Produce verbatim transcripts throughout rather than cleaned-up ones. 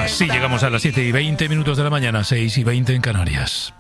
Así llegamos a las siete y veinte minutos de la mañana, seis y veinte en Canarias.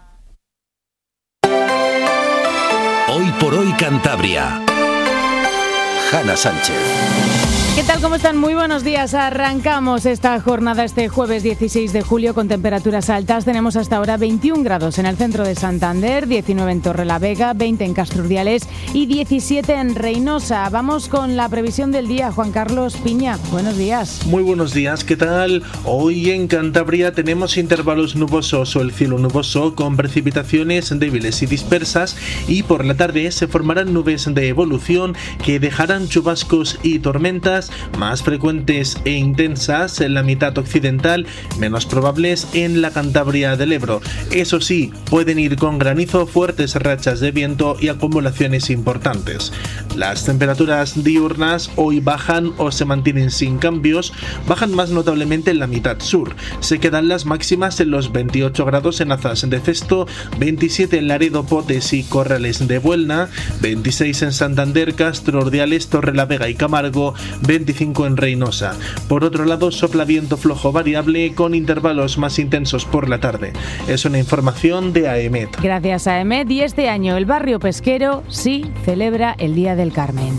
Hoy por hoy Cantabria. Hanna Sánchez. ¿Qué tal? ¿Cómo están? Muy buenos días. Arrancamos esta jornada este jueves dieciséis de julio con temperaturas altas. Tenemos hasta ahora veintiún grados en el centro de Santander, diecinueve en Torrelavega, veinte en Castro Urdiales y diecisiete en Reinosa. Vamos con la previsión del día. Juan Carlos Piña, buenos días. Muy buenos días, ¿qué tal? Hoy en Cantabria tenemos intervalos nubosos o el cielo nuboso con precipitaciones débiles y dispersas, y por la tarde se formarán nubes de evolución que dejarán chubascos y tormentas más frecuentes e intensas en la mitad occidental, menos probables en la Cantabria del Ebro. Eso sí, pueden ir con granizo, fuertes rachas de viento y acumulaciones importantes. Las temperaturas diurnas hoy bajan o se mantienen sin cambios, bajan más notablemente en la mitad sur. Se quedan las máximas en los veintiocho grados en Azas de Cesto, veintisiete en Laredo, Potes y Corrales de Buelna, veintiséis en Santander, Castro Urdiales, Torrelavega y Camargo, veinticinco en Reinosa. Por otro lado, sopla viento flojo variable con intervalos más intensos por la tarde. Es una información de AEMET. Gracias a AEMET. Y este año el barrio pesquero sí celebra el Día del Carmen.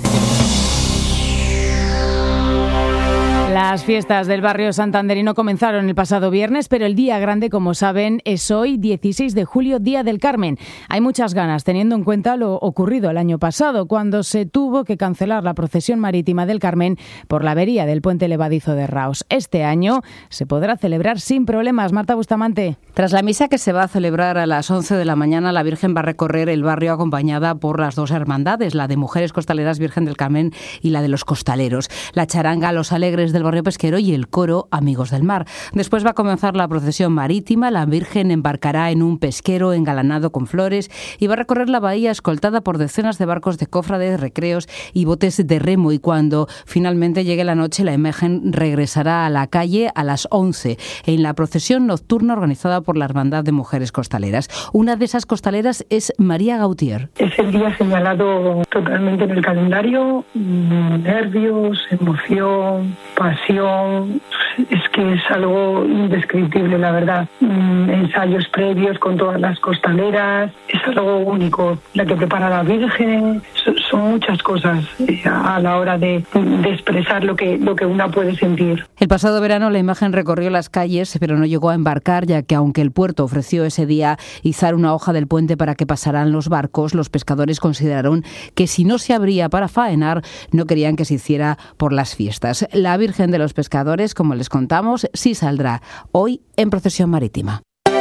Las fiestas del barrio santanderino comenzaron el pasado viernes, pero el día grande, como saben, es hoy, dieciséis de julio, Día del Carmen. Hay muchas ganas, teniendo en cuenta lo ocurrido el año pasado, cuando se tuvo que cancelar la procesión marítima del Carmen por la avería del puente levadizo de Raos. Este año se podrá celebrar sin problemas. Marta Bustamante. Tras la misa que se va a celebrar a las once de la mañana, la Virgen va a recorrer el barrio acompañada por las dos hermandades, la de Mujeres Costaleras Virgen del Carmen y la de los Costaleros. La charanga Los Alegres del barrio pesquero y el coro Amigos del Mar. Después va a comenzar la procesión marítima. La Virgen embarcará en un pesquero engalanado con flores y va a recorrer la bahía escoltada por decenas de barcos de cofrades, recreos y botes de remo. Y cuando finalmente llegue la noche, la imagen regresará a la calle a las once en la procesión nocturna organizada por la Hermandad de Mujeres Costaleras. Una de esas costaleras es María Gautier. Es el día señalado totalmente en el calendario. Nervios, emoción, pasión, es que es algo indescriptible, la verdad. Ensayos previos con todas las costaleras, es algo único. La que prepara la Virgen, son muchas cosas a la hora de, de expresar lo que, lo que una puede sentir. El pasado verano la imagen recorrió las calles, pero no llegó a embarcar, ya que aunque el puerto ofreció ese día izar una hoja del puente para que pasaran los barcos, los pescadores consideraron que si no se abría para faenar, no querían que se hiciera por las fiestas. La Virgen de los Pescadores, como les contamos, sí saldrá hoy en procesión marítima.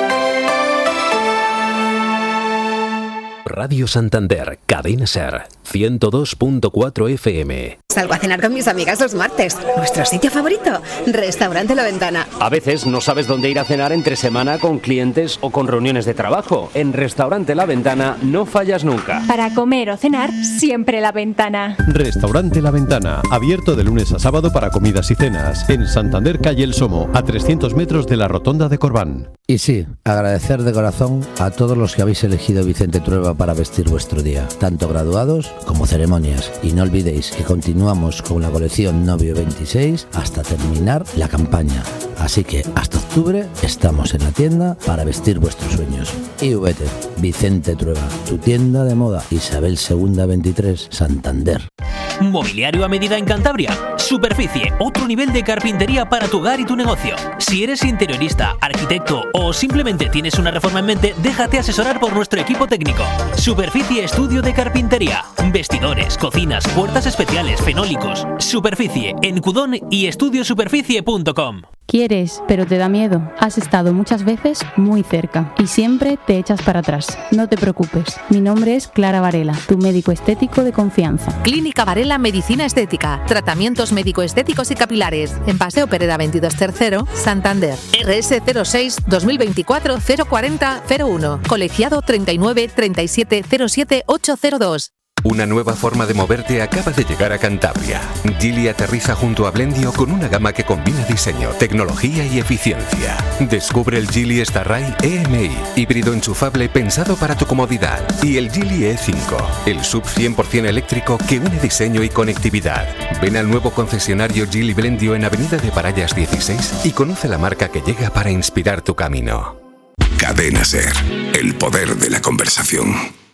Radio Santander, Cadena Ser, ciento dos punto cuatro F M. Salgo a cenar con mis amigas los martes. ¿Nuestro sitio favorito? Restaurante La Ventana. A veces no sabes dónde ir a cenar entre semana con clientes o con reuniones de trabajo. En Restaurante La Ventana no fallas nunca. Para comer o cenar, siempre La Ventana. Restaurante La Ventana, abierto de lunes a sábado para comidas y cenas. En Santander, calle El Somo, a trescientos metros de la Rotonda de Corbán. Y sí, agradecer de corazón a todos los que habéis elegido Vicente Trueba para vestir vuestro día, tanto graduados como ceremonias. Y no olvidéis que continuamos con la colección Novio veintiséis hasta terminar la campaña. Así que hasta octubre estamos en la tienda para vestir vuestros sueños. Y vete, Vicente Trueba, tu tienda de moda, Isabel segunda veintitrés, Santander. Mobiliario a medida en Cantabria. Superficie, otro nivel de carpintería para tu hogar y tu negocio. Si eres interiorista, arquitecto o simplemente tienes una reforma en mente, déjate asesorar por nuestro equipo técnico. Superficie Estudio de Carpintería. Vestidores, cocinas, puertas especiales, fenólicos. Superficie en Cudón y estudio superficie punto com. Quieres, pero te da miedo. Has estado muchas veces muy cerca y siempre te echas para atrás. No te preocupes. Mi nombre es Clara Varela, tu médico estético de confianza. Clínica Varela Medicina Estética. Tratamientos médico-estéticos y capilares. En Paseo Pereda veintidós Tercero, Santander. R S cero seis dos mil veinticuatro cero cuarenta cero uno. Colegiado treinta y nueve treinta y siete cero siete ocho cero dos. Una nueva forma de moverte acaba de llegar a Cantabria. Geely aterriza junto a Blendio con una gama que combina diseño, tecnología y eficiencia. Descubre el Geely Starray E M I, híbrido enchufable pensado para tu comodidad. Y el Geely E cinco, el sub cien por ciento eléctrico que une diseño y conectividad. Ven al nuevo concesionario Geely Blendio en Avenida de Parallas dieciséis y conoce la marca que llega para inspirar tu camino. Cadena SER, el poder de la conversación.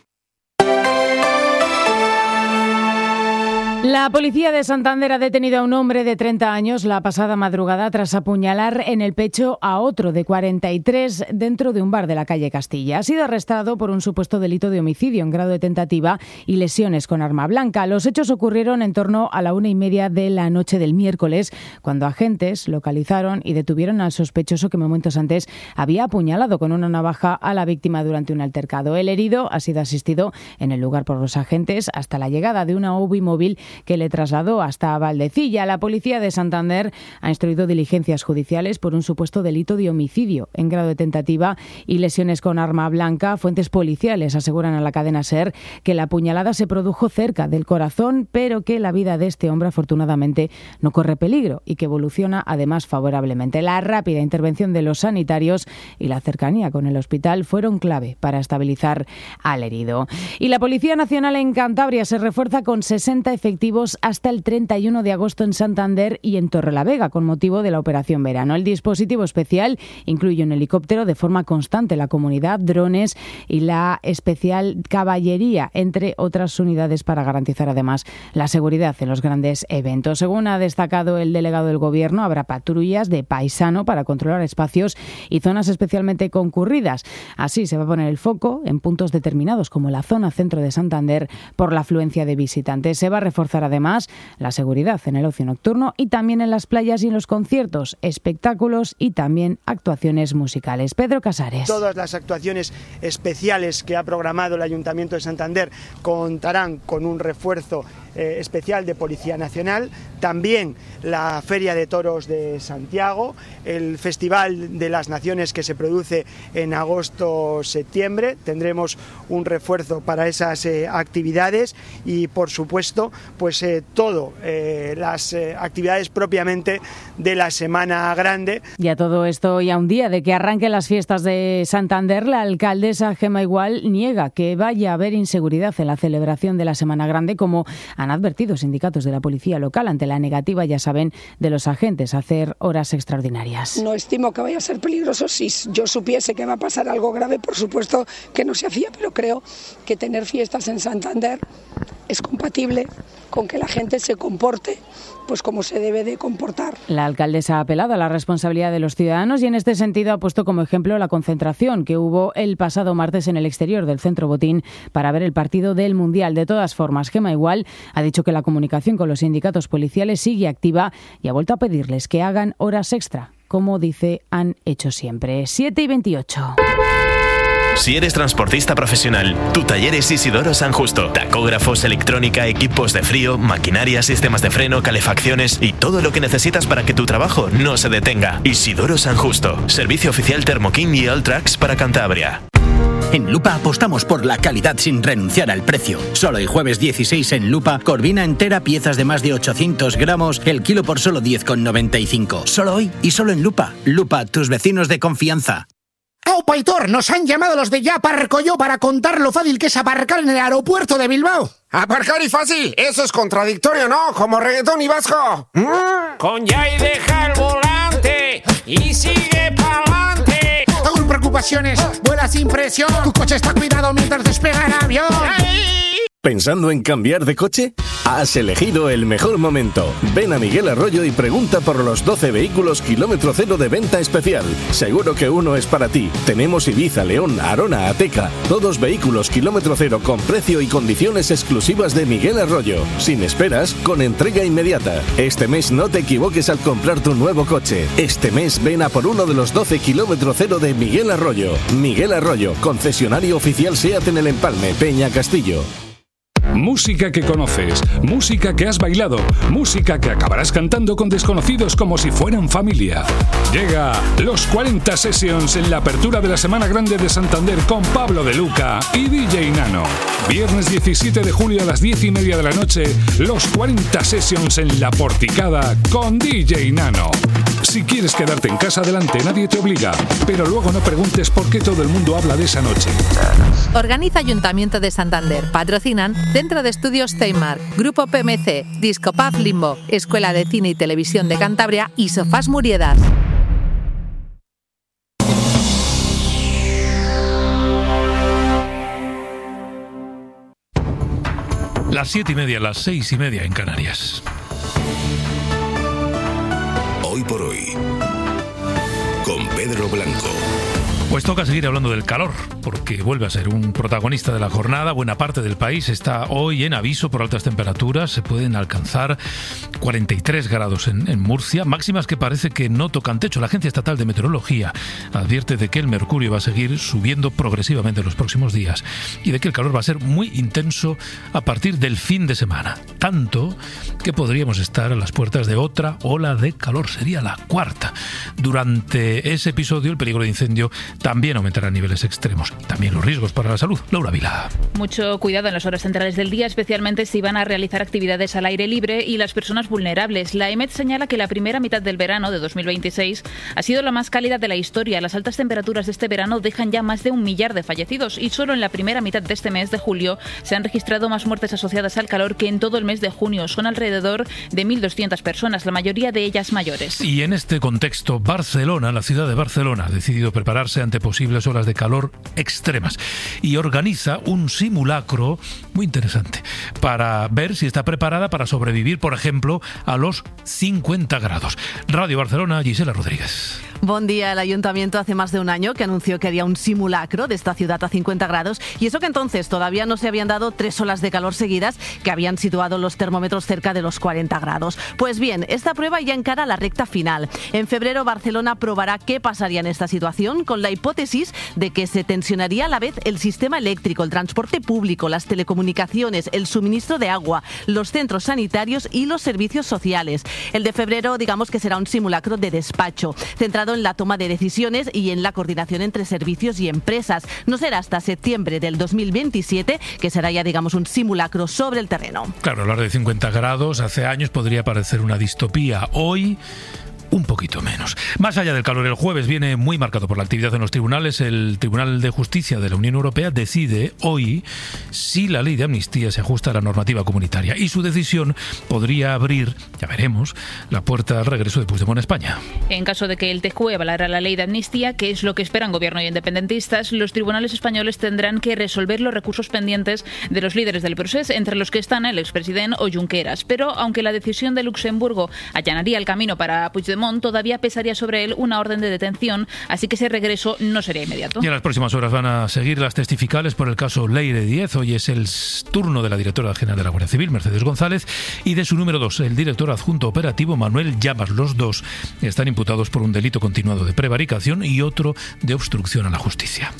La policía de Santander ha detenido a un hombre de treinta años la pasada madrugada tras apuñalar en el pecho a otro de cuarenta y tres dentro de un bar de la calle Castilla. Ha sido arrestado por un supuesto delito de homicidio en grado de tentativa y lesiones con arma blanca. Los hechos ocurrieron en torno a la una y media de la noche del miércoles, cuando agentes localizaron y detuvieron al sospechoso que momentos antes había apuñalado con una navaja a la víctima durante un altercado. El herido ha sido asistido en el lugar por los agentes hasta la llegada de una U B I móvil que le trasladó hasta Valdecilla. La policía de Santander ha instruido diligencias judiciales por un supuesto delito de homicidio en grado de tentativa y lesiones con arma blanca. Fuentes policiales aseguran a la cadena SER que la apuñalada se produjo cerca del corazón, pero que la vida de este hombre afortunadamente no corre peligro y que evoluciona además favorablemente. La rápida intervención de los sanitarios y la cercanía con el hospital fueron clave para estabilizar al herido. Y la Policía Nacional en Cantabria se refuerza con sesenta efectivos hasta el treinta y uno de agosto en Santander y en Torrelavega con motivo de la Operación Verano. El dispositivo especial incluye un helicóptero de forma constante, la comunidad, drones y la especial caballería, entre otras unidades, para garantizar además la seguridad en los grandes eventos. Según ha destacado el delegado del Gobierno, habrá patrullas de paisano para controlar espacios y zonas especialmente concurridas. Así se va a poner el foco en puntos determinados como la zona centro de Santander por la afluencia de visitantes. Se va a reforzar además la seguridad en el ocio nocturno y también en las playas y en los conciertos, espectáculos y también actuaciones musicales. Pedro Casares. Todas las actuaciones especiales que ha programado el Ayuntamiento de Santander contarán con un refuerzo eh, especial de Policía Nacional, también la Feria de Toros de Santiago, el Festival de las Naciones que se produce en agosto-septiembre, tendremos un refuerzo para esas eh, actividades y por supuesto pues eh, todo eh, las eh, actividades propiamente de la Semana Grande. Y a todo esto y a un día de que arranquen las fiestas de Santander, la alcaldesa Gemma Igual niega que vaya a haber inseguridad en la celebración de la Semana Grande, como han advertido sindicatos de la policía local ante la negativa, ya saben, de los agentes a hacer horas extraordinarias. No estimo que vaya a ser peligroso. Si yo supiese que va a pasar algo grave, por supuesto que no se hacía, pero creo que tener fiestas en Santander es compatible con que la gente se comporte pues como se debe de comportar. La alcaldesa ha apelado a la responsabilidad de los ciudadanos y en este sentido ha puesto como ejemplo la concentración que hubo el pasado martes en el exterior del Centro Botín para ver el partido del Mundial. De todas formas, Gemma Igual ha dicho que la comunicación con los sindicatos policiales sigue activa y ha vuelto a pedirles que hagan horas extra, como dice han hecho siempre. siete y veintiocho. Si eres transportista profesional, tu taller es Isidoro San Justo. Tacógrafos, electrónica, equipos de frío, maquinaria, sistemas de freno, calefacciones y todo lo que necesitas para que tu trabajo no se detenga. Isidoro San Justo. Servicio oficial Thermoking y Alltrax para Cantabria. En Lupa apostamos por la calidad sin renunciar al precio. Solo el jueves dieciséis en Lupa, corvina entera, piezas de más de ochocientos gramos, el kilo por solo diez con noventa y cinco. Solo hoy y solo en Lupa. Lupa, tus vecinos de confianza. ¡Aupa Aitor! Nos han llamado los de Ya Aparco Yo para contar lo fácil que es aparcar en el aeropuerto de Bilbao. Aparcar y fácil, eso es contradictorio, ¿no? Como reggaetón y vasco. ¿Mm? Con Ya y deja el volante y sigue pa'lante. Sin preocupaciones, vuela sin presión. Tu coche está cuidado mientras despega el avión. ¡Ay! ¿Pensando en cambiar de coche? Has elegido el mejor momento. Ven a Miguel Arroyo y pregunta por los doce vehículos kilómetro cero de venta especial. Seguro que uno es para ti. Tenemos Ibiza, León, Arona, Ateca. Todos vehículos kilómetro cero con precio y condiciones exclusivas de Miguel Arroyo. Sin esperas, con entrega inmediata. Este mes no te equivoques al comprar tu nuevo coche. Este mes ven a por uno de los doce kilómetro cero de Miguel Arroyo. Miguel Arroyo, concesionario oficial SEAT en el Empalme, Peña Castillo. Música que conoces, música que has bailado, música que acabarás cantando con desconocidos como si fueran familia. Llega Los cuarenta Sessions en la apertura de la Semana Grande de Santander con Pablo de Luca y D J Nano. Viernes diecisiete de julio a las diez y media de la noche, Los cuarenta Sessions en La Porticada con D J Nano. Si quieres quedarte en casa, adelante, nadie te obliga, pero luego no preguntes por qué todo el mundo habla de esa noche. Organiza Ayuntamiento de Santander. Patrocinan Centro de Estudios Ceimar, Grupo P M C, Discopaz Limbo, Escuela de Cine y Televisión de Cantabria y Sofás Muriedas. Las siete y media, las seis y media en Canarias. Hoy por hoy, con Pedro Blanco. Pues toca seguir hablando del calor, porque vuelve a ser un protagonista de la jornada. Buena parte del país está hoy en aviso por altas temperaturas. Se pueden alcanzar cuarenta y tres grados en, en Murcia, máximas que parece que no tocan techo. La Agencia Estatal de Meteorología advierte de que el mercurio va a seguir subiendo progresivamente en los próximos días y de que el calor va a ser muy intenso a partir del fin de semana. Tanto que podríamos estar a las puertas de otra ola de calor. Sería la cuarta. Durante ese episodio, el peligro de incendio también aumentará a niveles extremos. También los riesgos para la salud. Laura Vila. Mucho cuidado en las horas centrales del día, especialmente si van a realizar actividades al aire libre y las personas vulnerables. La E M E T señala que la primera mitad del verano de dos mil veintiséis ha sido la más cálida de la historia. Las altas temperaturas de este verano dejan ya más de un millar de fallecidos y solo en la primera mitad de este mes de julio se han registrado más muertes asociadas al calor que en todo el mes de junio. Son alrededor de mil doscientas personas, la mayoría de ellas mayores. Y en este contexto, Barcelona, la ciudad de Barcelona, ha decidido prepararse ante posibles olas de calor extremas y organiza un simulacro muy interesante para ver si está preparada para sobrevivir, por ejemplo, a los cincuenta grados. Radio Barcelona, Gisela Rodríguez. Buen día. El Ayuntamiento hace más de un año que anunció que haría un simulacro de esta ciudad a cincuenta grados y eso que entonces todavía no se habían dado tres olas de calor seguidas que habían situado los termómetros cerca de los cuarenta grados. Pues bien, esta prueba ya encara la recta final. En febrero Barcelona probará qué pasaría en esta situación con la hipótesis de que se tensionaría a la vez el sistema eléctrico, el transporte público, las telecomunicaciones, el suministro de agua, los centros sanitarios y los servicios sociales. El de febrero, digamos que será un simulacro de despacho, centrado en la toma de decisiones y en la coordinación entre servicios y empresas. No será hasta septiembre del dos mil veintisiete que será ya, digamos, un simulacro sobre el terreno. Claro, hablar de cincuenta grados hace años podría parecer una distopía. Hoy, un poquito menos. Más allá del calor, el jueves viene muy marcado por la actividad en los tribunales. El Tribunal de Justicia de la Unión Europea decide hoy si la ley de amnistía se ajusta a la normativa comunitaria y su decisión podría abrir, ya veremos, la puerta al regreso de Puigdemont a España. En caso de que el T J U E avalara la ley de amnistía, que es lo que esperan gobierno y independentistas, los tribunales españoles tendrán que resolver los recursos pendientes de los líderes del procés, entre los que están el expresidente o Junqueras. Pero aunque la decisión de Luxemburgo allanaría el camino para Puigdemont, todavía pesaría sobre él una orden de detención, así que ese regreso no sería inmediato. Y en las próximas horas van a seguir las testificales por el caso Leire Díez. Hoy es el turno de la directora general de la Guardia Civil, Mercedes González, y de su número dos, el director adjunto operativo, Manuel Llamas. Los dos están imputados por un delito continuado de prevaricación y otro de obstrucción a la justicia.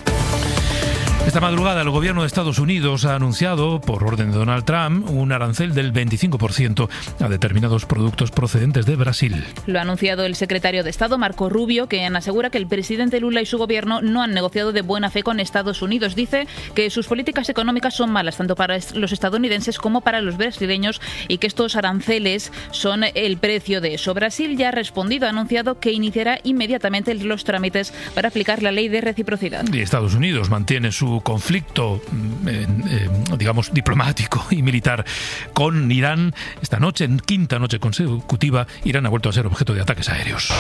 Esta madrugada el gobierno de Estados Unidos ha anunciado, por orden de Donald Trump, un arancel del veinticinco por ciento a determinados productos procedentes de Brasil. Lo ha anunciado el secretario de Estado, Marco Rubio, quien asegura que el presidente Lula y su gobierno no han negociado de buena fe con Estados Unidos. Dice que sus políticas económicas son malas tanto para los estadounidenses como para los brasileños y que estos aranceles son el precio de eso. Brasil ya ha respondido, ha anunciado que iniciará inmediatamente los trámites para aplicar la ley de reciprocidad. Y Estados Unidos mantiene su conflicto, eh, eh, digamos, diplomático y militar con Irán. Esta noche, en quinta noche consecutiva, Irán ha vuelto a ser objeto de ataques aéreos.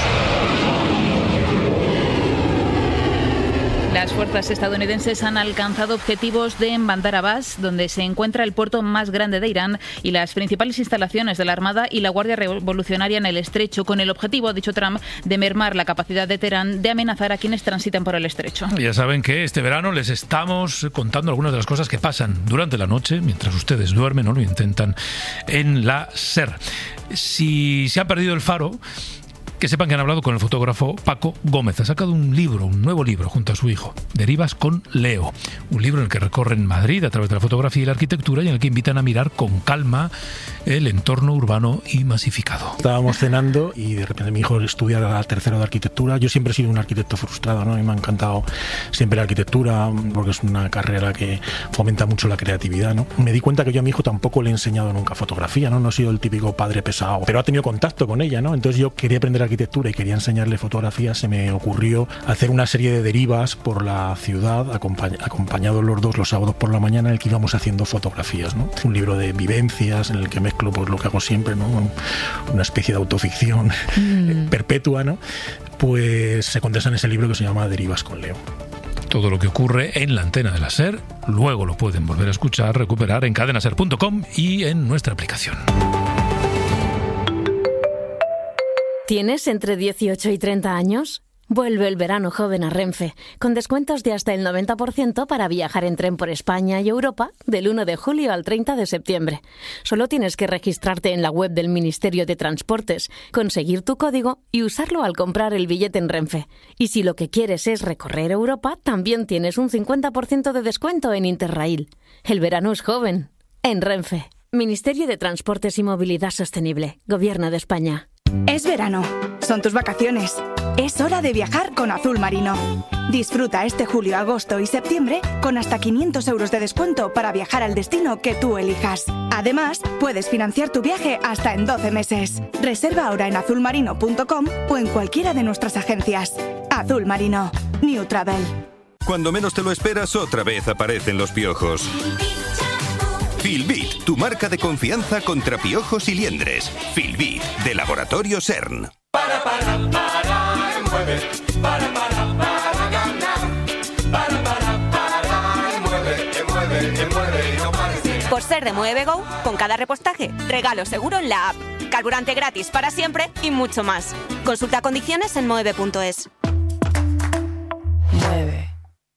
Las fuerzas estadounidenses han alcanzado objetivos de Bandar Abbas, donde se encuentra el puerto más grande de Irán y las principales instalaciones de la Armada y la Guardia Revolucionaria en el estrecho, con el objetivo, ha dicho Trump, de mermar la capacidad de Teherán de amenazar a quienes transitan por el estrecho. Ya saben que este verano les estamos contando algunas de las cosas que pasan durante la noche, mientras ustedes duermen o lo intentan, en la SER. Si se ha perdido el faro, que sepan que han hablado con el fotógrafo Paco Gómez. Ha sacado un libro, un nuevo libro, junto a su hijo, Derivas con Leo. Un libro en el que recorren Madrid a través de la fotografía y la arquitectura y en el que invitan a mirar con calma el entorno urbano y masificado. Estábamos cenando y de repente mi hijo estudia la tercero de arquitectura. Yo siempre he sido un arquitecto frustrado, ¿no? Y me ha encantado siempre la arquitectura porque es una carrera que fomenta mucho la creatividad, ¿no? Me di cuenta que yo a mi hijo tampoco le he enseñado nunca fotografía, ¿no? No he sido el típico padre pesado, pero ha tenido contacto con ella, ¿no? Entonces yo quería aprender arquitectura y quería enseñarle fotografía. Se me ocurrió hacer una serie de derivas por la ciudad, acompañ- acompañados los dos los sábados por la mañana, en el que íbamos haciendo fotografías, ¿no? Un libro de vivencias en el que mezclo pues lo que hago siempre, ¿no? Una especie de autoficción mm. perpetua, ¿no? Pues se condensa en ese libro que se llama Derivas con Leo. Todo lo que ocurre en la antena de la SER, luego lo pueden volver a escuchar, recuperar en cadena ser punto com y en nuestra aplicación. ¿Tienes entre dieciocho y treinta años? Vuelve el verano joven a Renfe, con descuentos de hasta el noventa por ciento para viajar en tren por España y Europa del uno de julio al treinta de septiembre. Solo tienes que registrarte en la web del Ministerio de Transportes, conseguir tu código y usarlo al comprar el billete en Renfe. Y si lo que quieres es recorrer Europa, también tienes un cincuenta por ciento de descuento en Interrail. El verano es joven. En Renfe. Ministerio de Transportes y Movilidad Sostenible. Gobierno de España. Es verano, son tus vacaciones. Es hora de viajar con Azul Marino. Disfruta este julio, agosto y septiembre con hasta quinientos euros de descuento para viajar al destino que tú elijas. Además, puedes financiar tu viaje hasta en doce meses. Reserva ahora en azul marino punto com o en cualquiera de nuestras agencias. Azul Marino, New Travel. Cuando menos te lo esperas, otra vez aparecen los piojos. Filbit, tu marca de confianza contra piojos y liendres. Filbit, de Laboratorio CERN. Para, para, para, mueve. Para, para, para ganar. Para, para, para, mueve, mueve, mueve, no pares. Por ser de Mueve Go, con cada repostaje, regalo seguro en la app. Carburante gratis para siempre y mucho más. Consulta condiciones en mueve punto es. Mueve.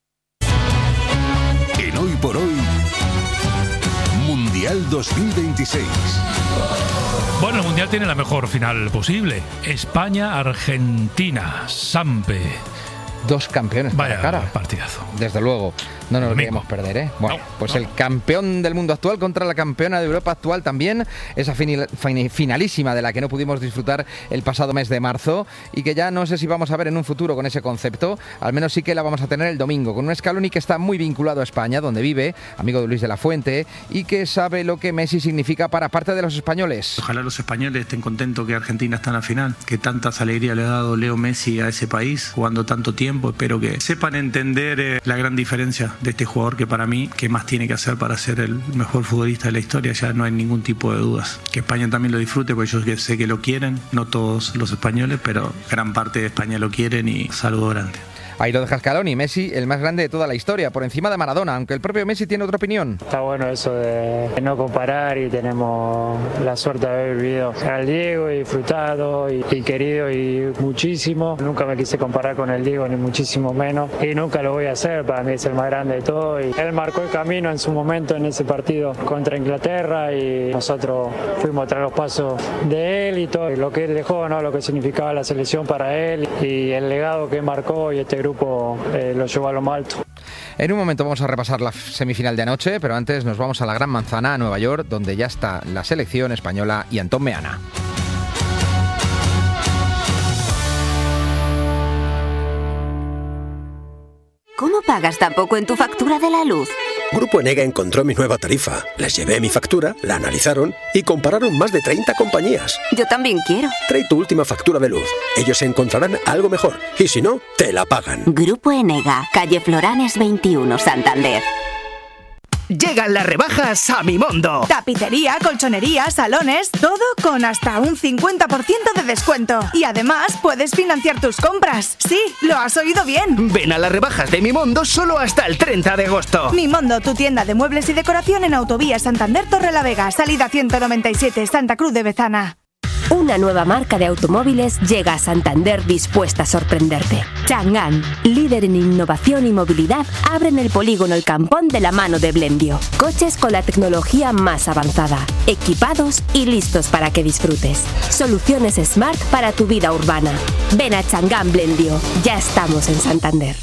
En Hoy por Hoy, Mundial dos mil veintiséis. Bueno, el Mundial tiene la mejor final posible. España-Argentina. Sampe. Dos campeones Vaya cara a cara. Partidazo. Desde luego. No nos lo Domingo. queremos perder, ¿eh? Bueno, No, pues no. el campeón del mundo actual contra la campeona de Europa actual también. Esa finil- fin- finalísima de la que no pudimos disfrutar el pasado mes de marzo y que ya no sé si vamos a ver en un futuro con ese concepto. Al menos sí que la vamos a tener el domingo con un Scaloni que está muy vinculado a España, donde vive, amigo de Luis de la Fuente, y que sabe lo que Messi significa para parte de los españoles. Ojalá los españoles estén contentos que Argentina está en la final, que tantas alegrías le ha dado Leo Messi a ese país, jugando tanto tiempo. Espero que sepan entender eh, la gran diferencia de este jugador, que para mí, ¿qué más tiene que hacer para ser el mejor futbolista de la historia? Ya no hay ningún tipo de dudas. Que España también lo disfrute, porque yo sé que lo quieren, no todos los españoles, pero gran parte de España lo quieren y saludo grande. Ahí lo deja Scaloni, Messi, el más grande de toda la historia, por encima de Maradona, aunque el propio Messi tiene otra opinión. Está bueno eso de no comparar y tenemos la suerte de haber vivido al Diego y disfrutado y, y querido y muchísimo. Nunca me quise comparar con el Diego, ni muchísimo menos, y nunca lo voy a hacer, para mí es el más grande de todo. Y él marcó el camino en su momento en ese partido contra Inglaterra y nosotros fuimos tras los pasos de él y todo lo que él dejó, ¿no? Lo que significaba la selección para él y el legado que marcó y este grupo eh, lo llevó a lo más alto. En un momento vamos a repasar la semifinal de anoche, pero antes nos vamos a la Gran Manzana, a Nueva York, donde ya está la selección española y Antón Meana. ¿Cómo pagas tan poco en tu factura de la luz? Grupo Enega encontró mi nueva tarifa. Les llevé mi factura, la analizaron y compararon más de treinta compañías. Yo también quiero. Trae tu última factura de luz. Ellos encontrarán algo mejor y si no, te la pagan. Grupo Enega, calle Floranes veintiuno, Santander. Llegan las rebajas a Mi Mondo. Tapicería, colchonería, salones, todo con hasta un cincuenta por ciento de descuento. Y además puedes financiar tus compras. Sí, lo has oído bien. Ven a las rebajas de Mi Mondo solo hasta el treinta de agosto. Mi Mondo, tu tienda de muebles y decoración en Autovía Santander Torrelavega, salida ciento noventa y siete, Santa Cruz de Bezana. Una nueva marca de automóviles llega a Santander dispuesta a sorprenderte. Chang'an, líder en innovación y movilidad, abre en el polígono El Campón de la mano de Blendio. Coches con la tecnología más avanzada, equipados y listos para que disfrutes. Soluciones Smart para tu vida urbana. Ven a Chang'an Blendio. Ya estamos en Santander.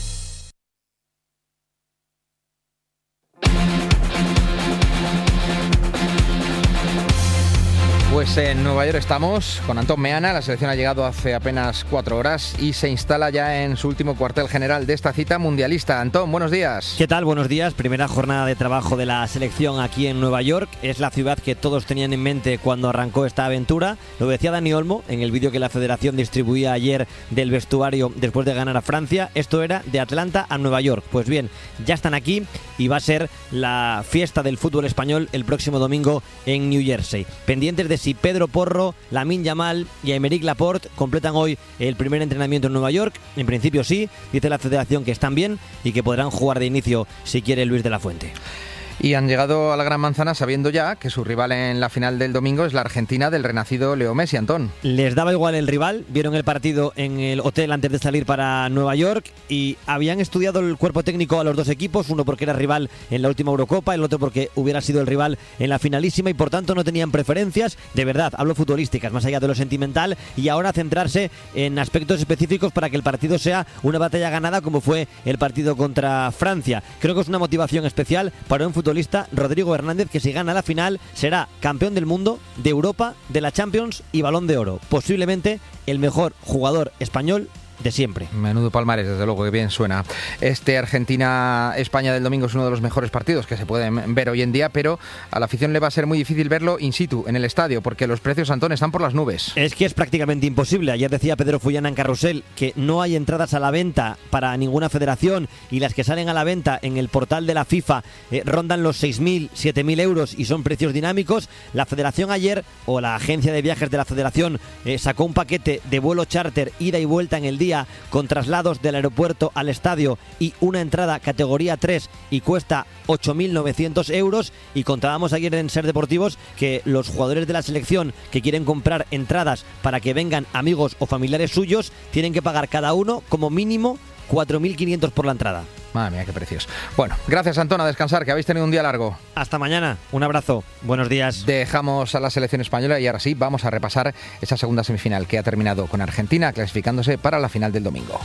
Pues en Nueva York estamos con Antón Meana. La selección ha llegado hace apenas cuatro horas y se instala ya en su último cuartel general de esta cita mundialista. Antón, buenos días. ¿Qué tal? Buenos días. Primera jornada de trabajo de la selección aquí en Nueva York. Es la ciudad que todos tenían en mente cuando arrancó esta aventura. Lo decía Dani Olmo en el vídeo que la federación distribuía ayer del vestuario después de ganar a Francia. Esto era de Atlanta a Nueva York. Pues bien, ya están aquí y va a ser la fiesta del fútbol español el próximo domingo en New Jersey. Pendientes de si Pedro Porro, Lamine Yamal y Aymeric Laporte completan hoy el primer entrenamiento en Nueva York. En principio sí, dice la federación que están bien y que podrán jugar de inicio si quiere Luis de la Fuente. Y han llegado a la Gran Manzana sabiendo ya que su rival en la final del domingo es la Argentina del renacido Leo Messi, Antón. Les daba igual el rival, vieron el partido en el hotel antes de salir para Nueva York y habían estudiado el cuerpo técnico a los dos equipos, uno porque era rival en la última Eurocopa, el otro porque hubiera sido el rival en la finalísima y por tanto no tenían preferencias, de verdad, hablo futbolísticas, más allá de lo sentimental, y ahora centrarse en aspectos específicos para que el partido sea una batalla ganada como fue el partido contra Francia. Creo que es una motivación especial para un futbolista Rodrigo Hernández, que si gana la final será campeón del mundo, de Europa, de la Champions y Balón de Oro. Posiblemente el mejor jugador español de siempre. Menudo palmarés, desde luego, que bien suena. Este Argentina-España del domingo es uno de los mejores partidos que se pueden ver hoy en día, pero a la afición le va a ser muy difícil verlo in situ, en el estadio, porque los precios, Antón, están por las nubes. Es que es prácticamente imposible. Ayer decía Pedro Fullana en Carrusel que no hay entradas a la venta para ninguna federación y las que salen a la venta en el portal de la FIFA eh, rondan los seis mil, siete mil euros y son precios dinámicos. La federación ayer, o la agencia de viajes de la federación, eh, sacó un paquete de vuelo charter, ida y vuelta en el día, con traslados del aeropuerto al estadio y una entrada categoría tres y cuesta ocho mil novecientos euros. Y contábamos ayer en Ser Deportivos que los jugadores de la selección que quieren comprar entradas para que vengan amigos o familiares suyos tienen que pagar cada uno como mínimo cuatro mil quinientos por la entrada. Madre mía, qué precios. Bueno, gracias, Antón, a descansar, que habéis tenido un día largo. Hasta mañana, un abrazo, buenos días. Dejamos a la selección española y ahora sí, vamos a repasar esa segunda semifinal que ha terminado con Argentina clasificándose para la final del domingo.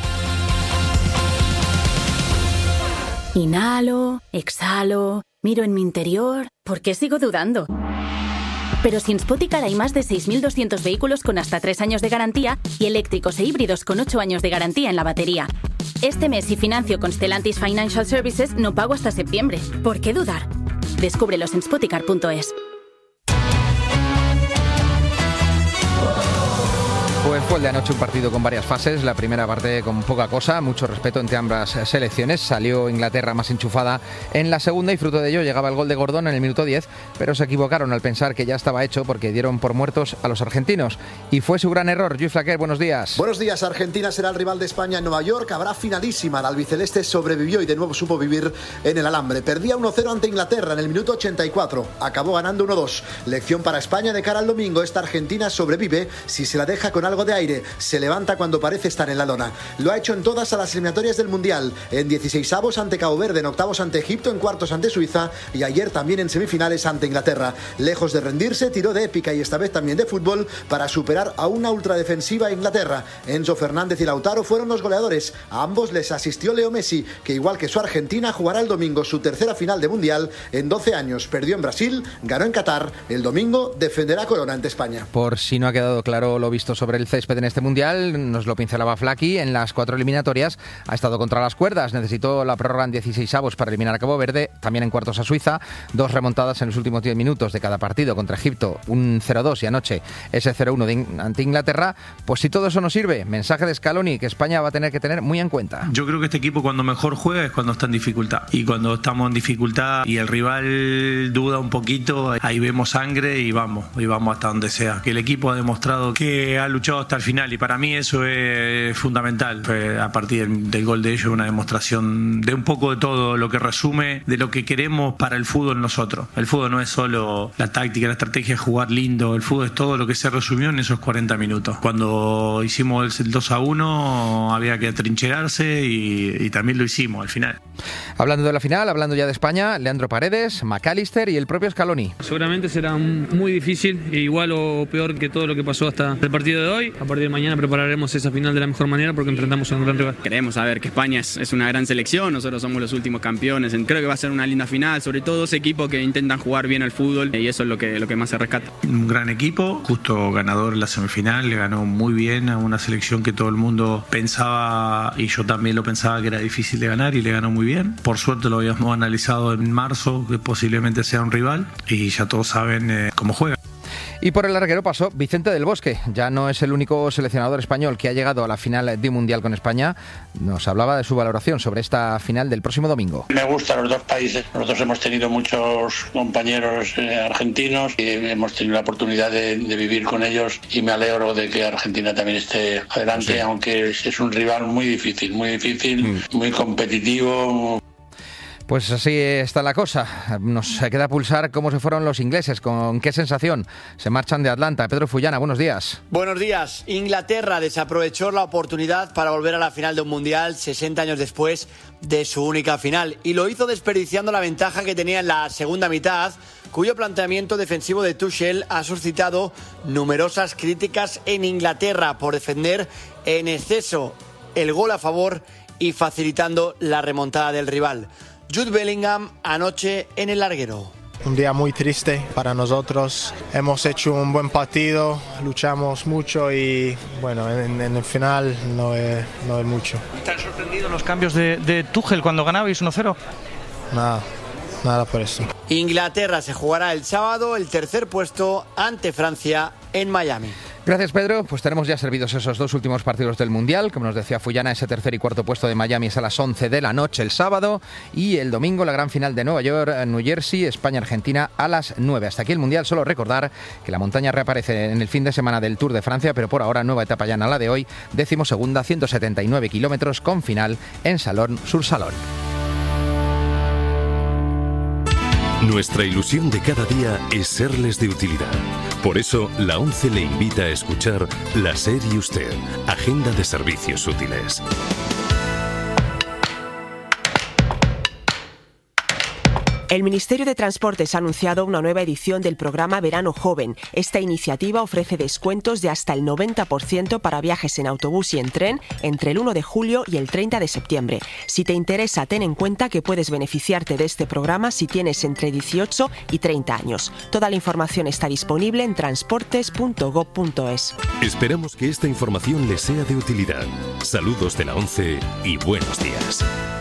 Inhalo, exhalo, miro en mi interior. ¿Por qué sigo dudando? Pero si en Spoticar hay más de seis mil doscientos vehículos con hasta tres años de garantía y eléctricos e híbridos con ocho años de garantía en la batería. Este mes, si financio con Stellantis Financial Services, no pago hasta septiembre. ¿Por qué dudar? Descúbrelos en spoticar punto es. Pues fue el de anoche un partido con varias fases. La primera parte con poca cosa, mucho respeto entre ambas selecciones. Salió Inglaterra más enchufada en la segunda y fruto de ello llegaba el gol de Gordon en el minuto diez, pero se equivocaron al pensar que ya estaba hecho porque dieron por muertos a los argentinos. Y fue su gran error. Luis Flaquer, buenos días. Buenos días. Argentina será el rival de España en Nueva York. Habrá finalísima. El albiceleste sobrevivió y de nuevo supo vivir en el alambre. Perdía uno cero ante Inglaterra en el minuto ochenta y cuatro. Acabó ganando uno dos. Lección para España de cara al domingo. Esta Argentina sobrevive si se la deja con algo de aire, se levanta cuando parece estar en la lona. Lo ha hecho en todas a las eliminatorias del Mundial, en dieciseisavos ante Cabo Verde, en octavos ante Egipto, en cuartos ante Suiza y ayer también en semifinales ante Inglaterra. Lejos de rendirse, tiró de épica y esta vez también de fútbol para superar a una ultradefensiva Inglaterra. Enzo Fernández y Lautaro fueron los goleadores. A ambos les asistió Leo Messi, que igual que su Argentina jugará el domingo su tercera final de Mundial en doce años. Perdió en Brasil, ganó en Qatar. El domingo defenderá corona ante España. Por si no ha quedado claro lo visto sobre el césped en este Mundial, nos lo pincelaba Flaki, en las cuatro eliminatorias ha estado contra las cuerdas, necesitó la prórroga en dieciseisavos para eliminar a Cabo Verde, también en cuartos a Suiza, dos remontadas en los últimos diez minutos de cada partido contra Egipto, un cero dos y anoche ese cero uno ante Inglaterra. Pues si todo eso nos sirve, mensaje de Scaloni que España va a tener que tener muy en cuenta. Yo creo que este equipo cuando mejor juega es cuando está en dificultad, y cuando estamos en dificultad y el rival duda un poquito, ahí vemos sangre y vamos, y vamos hasta donde sea. Que el equipo ha demostrado que ha luchado hasta el final y para mí eso es fundamental. Fue a partir del, del gol de ellos una demostración de un poco de todo, lo que resume de lo que queremos para el fútbol nosotros. El fútbol no es solo la táctica, la estrategia, jugar lindo, el fútbol es todo lo que se resumió en esos cuarenta minutos. Cuando hicimos el dos a uno había que atrincherarse y, y también lo hicimos al final. Hablando de la final, hablando ya de España, Leandro Paredes, McAllister y el propio Scaloni. Seguramente será muy difícil, igual o peor que todo lo que pasó hasta el partido de hoy. A partir de mañana prepararemos esa final de la mejor manera porque enfrentamos a un gran rival. Queremos saber que España es, es una gran selección, nosotros somos los últimos campeones. Creo que va a ser una linda final, sobre todo dos equipos que intentan jugar bien al fútbol y eso es lo que, lo que más se rescata. Un gran equipo, justo ganador en la semifinal, le ganó muy bien a una selección que todo el mundo pensaba, y yo también lo pensaba, que era difícil de ganar y le ganó muy bien. Por suerte lo habíamos analizado en marzo, que posiblemente sea un rival y ya todos saben eh, cómo juega. Y por el larguero pasó Vicente del Bosque. Ya no es el único seleccionador español que ha llegado a la final de un mundial con España. Nos hablaba de su valoración sobre esta final del próximo domingo. Me gustan los dos países. Nosotros hemos tenido muchos compañeros eh, argentinos y hemos tenido la oportunidad de, de vivir con ellos y me alegro de que Argentina también esté adelante, sí. Aunque es un rival muy difícil, muy difícil, mm. muy competitivo. Pues así está la cosa. Nos queda pulsar cómo se fueron los ingleses, con qué sensación se marchan de Atlanta. Pedro Fullana, buenos días. Buenos días. Inglaterra desaprovechó la oportunidad para volver a la final de un mundial sesenta años después de su única final y lo hizo desperdiciando la ventaja que tenía en la segunda mitad, cuyo planteamiento defensivo de Tuchel ha suscitado numerosas críticas en Inglaterra por defender en exceso el gol a favor y facilitando la remontada del rival. Jude Bellingham anoche en el larguero. Un día muy triste para nosotros. Hemos hecho un buen partido, luchamos mucho y bueno, en, en el final no es, no es mucho. ¿Están sorprendidos los cambios de, de Tuchel cuando ganabais uno cero? Nada, nada por eso. Inglaterra se jugará el sábado el tercer puesto ante Francia en Miami. Gracias, Pedro. Pues tenemos ya servidos esos dos últimos partidos del Mundial. Como nos decía Fullana, ese tercer y cuarto puesto de Miami es a las once de la noche el sábado. Y el domingo la gran final de Nueva York, New Jersey, España-Argentina a las nueve. Hasta aquí el Mundial. Solo recordar que la montaña reaparece en el fin de semana del Tour de Francia, pero por ahora nueva etapa llana la de hoy, decimosegunda, ciento setenta y nueve kilómetros con final en Salón-sur-Salón. Nuestra ilusión de cada día es serles de utilidad. Por eso, la ONCE le invita a escuchar La SER y Usted, Agenda de Servicios Útiles. El Ministerio de Transportes ha anunciado una nueva edición del programa Verano Joven. Esta iniciativa ofrece descuentos de hasta el noventa por ciento para viajes en autobús y en tren entre el uno de julio y el treinta de septiembre. Si te interesa, ten en cuenta que puedes beneficiarte de este programa si tienes entre dieciocho y treinta años. Toda la información está disponible en transportes punto gob punto es. Esperamos que esta información les sea de utilidad. Saludos de la ONCE y buenos días.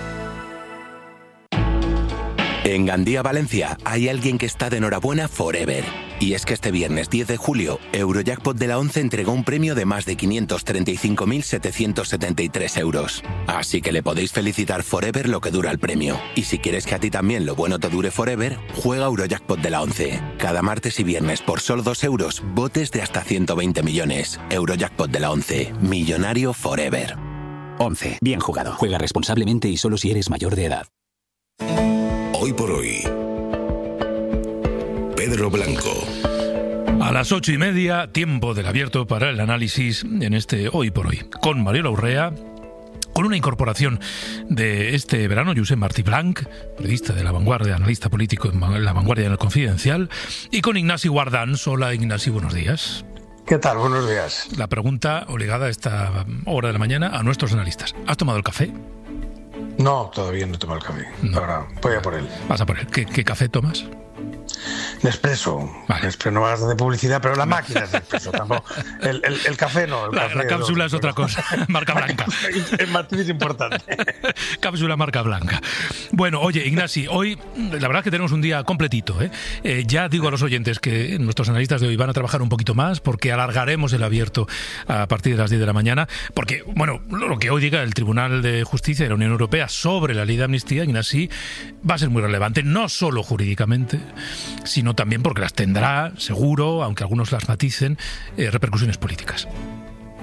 En Gandía, Valencia, hay alguien que está de enhorabuena forever. Y es que este viernes diez de julio, Eurojackpot de la ONCE entregó un premio de más de quinientos treinta y cinco mil setecientos setenta y tres euros. Así que le podéis felicitar forever lo que dura el premio. Y si quieres que a ti también lo bueno te dure forever, juega Eurojackpot de la ONCE. Cada martes y viernes por solo dos euros, botes de hasta ciento veinte millones. Eurojackpot de la ONCE. Millonario forever. ONCE. Bien jugado. Juega responsablemente y solo si eres mayor de edad. Hoy por hoy, Pedro Blanco. A las ocho y media, tiempo del abierto para el análisis en este Hoy por Hoy. Con Mariola Urrea, con una incorporación de este verano, Josep Martí Blanc, periodista de La Vanguardia, analista político en La Vanguardia en el Confidencial, y con Ignasi Guardans. Hola, Ignasi, buenos días. ¿Qué tal? Buenos días. La pregunta obligada a esta hora de la mañana a nuestros analistas. ¿Has tomado el café? No, todavía no he tomado el café. No. Ahora voy a por él. Vas a por él. ¿Qué, qué café tomas? Nespresso. Vale. Nespresso, no vas de publicidad, pero la máquina es Nespresso. Tampoco. El, el, el café no. El la, café la cápsula no, es otra cosa. Marca blanca. El matiz es importante. Cápsula marca blanca. Bueno, oye, Ignasi, hoy la verdad es que tenemos un día completito. ¿eh? Eh, ya digo a los oyentes que nuestros analistas de hoy van a trabajar un poquito más porque alargaremos el abierto a partir de las diez de la mañana. Porque, bueno, lo que hoy diga el Tribunal de Justicia de la Unión Europea sobre la ley de amnistía, Ignasi, va a ser muy relevante, no solo jurídicamente, sino también porque las tendrá, seguro, aunque algunos las maticen, eh, repercusiones políticas.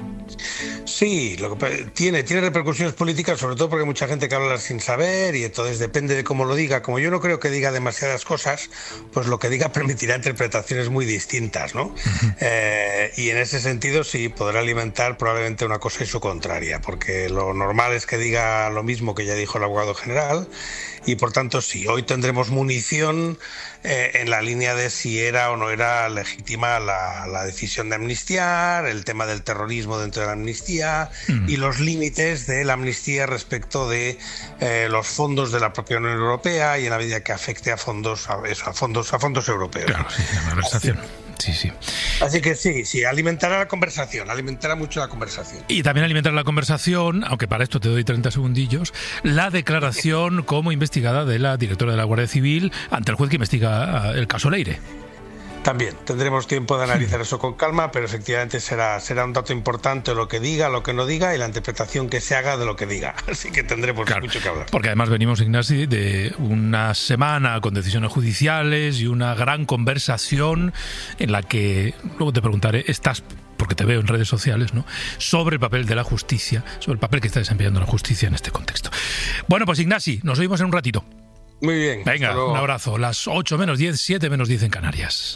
Sí, lo que tiene, tiene repercusiones políticas, sobre todo porque hay mucha gente que habla sin saber y entonces depende de cómo lo diga. Como yo no creo que diga demasiadas cosas, pues lo que diga permitirá interpretaciones muy distintas, ¿no? Uh-huh. Eh, y en ese sentido sí, podrá alimentar probablemente una cosa y su contraria, porque lo normal es que diga lo mismo que ya dijo el abogado general y por tanto sí, hoy tendremos munición eh, en la línea de si era o no era legítima la, la decisión de amnistiar, el tema del terrorismo dentro de la amnistía mm. y los límites de la amnistía respecto de eh, los fondos de la propia Unión Europea y en la medida que afecte a fondos a, eso, a fondos a fondos europeos. Claro, sí, la conversación. Así, Sí, sí. Así que sí, sí, alimentará la conversación, alimentará mucho la conversación. Y también alimentará la conversación, aunque para esto te doy treinta segundillos, la declaración como investigada de la directora de la Guardia Civil ante el juez que investiga el caso Leire. También tendremos tiempo de analizar eso con calma, pero efectivamente será, será un dato importante lo que diga, lo que no diga y la interpretación que se haga de lo que diga. Así que tendremos claro, mucho que hablar. Porque además venimos, Ignasi, de una semana con decisiones judiciales y una gran conversación en la que, luego te preguntaré, estás, porque te veo en redes sociales, ¿no?, sobre el papel de la justicia, sobre el papel que está desempeñando la justicia en este contexto. Bueno, pues Ignasi, nos oímos en un ratito. Muy bien. Venga, un abrazo. Las ocho menos diez, siete menos diez en Canarias.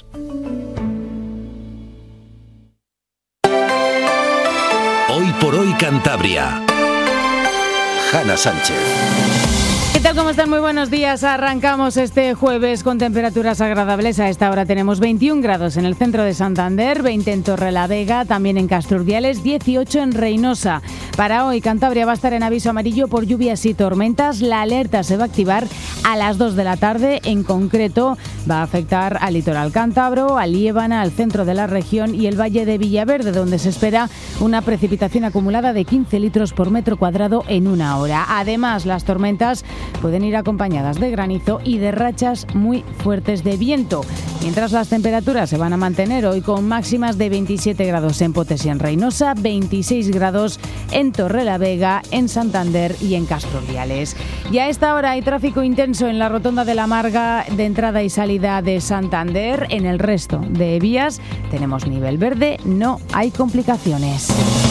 Hoy por hoy Cantabria. Hanna Sánchez. ¿Qué tal? ¿Cómo están? Muy buenos días. Arrancamos este jueves con temperaturas agradables. A esta hora tenemos veintiún grados en el centro de Santander, veinte en Torrelavega, también en Casturdiales, dieciocho en Reinosa. Para hoy, Cantabria va a estar en aviso amarillo por lluvias y tormentas. La alerta se va a activar a las dos de la tarde. En concreto, va a afectar al litoral cántabro, a Liébana, al centro de la región y el valle de Villaverde, donde se espera una precipitación acumulada de quince litros por metro cuadrado en una hora. Además, las tormentas pueden ir acompañadas de granizo y de rachas muy fuertes de viento. Mientras las temperaturas se van a mantener hoy con máximas de veintisiete grados en Potes y en Reinosa, veintiséis grados en Torrelavega, en Santander y en Casturdiales. Y a esta hora hay tráfico intenso en la rotonda de la Marga de entrada y salida de Santander. En el resto de vías tenemos nivel verde, no hay complicaciones.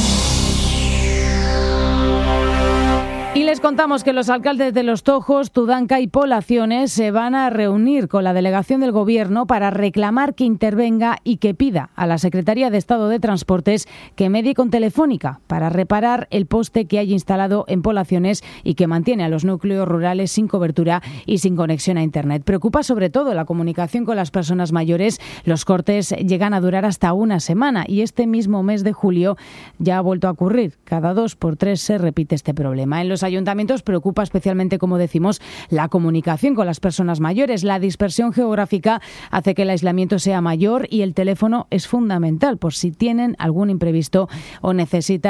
Y les contamos que los alcaldes de Los Tojos, Tudanca y Poblaciones se van a reunir con la delegación del Gobierno para reclamar que intervenga y que pida a la Secretaría de Estado de Transportes que medie con Telefónica para reparar el poste que hay instalado en Poblaciones y que mantiene a los núcleos rurales sin cobertura y sin conexión a Internet. Preocupa sobre todo la comunicación con las personas mayores. Los cortes llegan a durar hasta una semana y este mismo mes de julio ya ha vuelto a ocurrir. Cada dos por tres se repite este problema. En los ayuntamientos preocupa especialmente, como decimos, la comunicación con las personas mayores. La dispersión geográfica hace que el aislamiento sea mayor y el teléfono es fundamental por si tienen algún imprevisto o necesitan